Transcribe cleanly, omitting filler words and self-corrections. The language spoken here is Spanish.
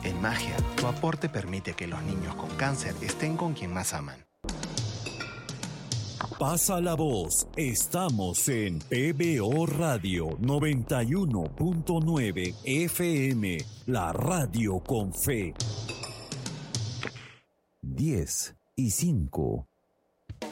En Magia, tu aporte permite que los niños con cáncer estén con quien más aman. Pasa la voz. Estamos en PBO Radio 91.9 FM, la radio con fe. 10:05.